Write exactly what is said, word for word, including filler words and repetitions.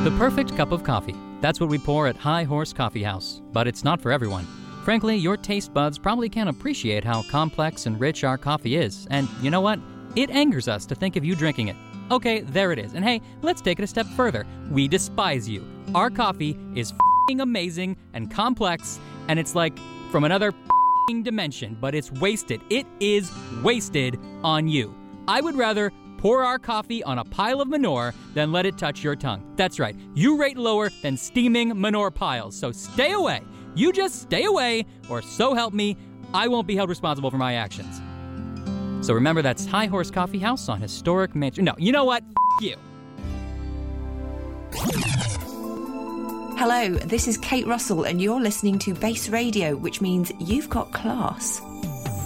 The perfect cup of coffee. That's what we pour at High Horse Coffee House. But it's not for everyone. Frankly, your taste buds probably can't appreciate how complex and rich our coffee is. And you know what? It angers us to think of you drinking it. Okay, there it is. And hey, let's take it a step further. We despise you. Our coffee is f***ing amazing and complex, and it's like from another f***ing dimension, but it's wasted. It is wasted on you. I would rather pour our coffee on a pile of manure than let it touch your tongue. That's right. You rate lower than steaming manure piles, so stay away. You just stay away, or so help me, I won't be held responsible for my actions. So remember, that's High Horse Coffee House on Historic Mansion. No, you know what? F*** you. Hello, this is Kate Russell, and you're listening to Base Radio, which means you've got class.